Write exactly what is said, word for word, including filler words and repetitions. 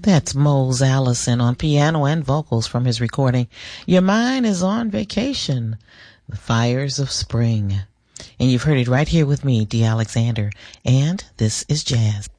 That's Mose Allison on piano and vocals from his recording, Your Mind is on Vacation, The Fires of Spring. And you've heard it right here with me, Dee Alexander, and this is Jazz.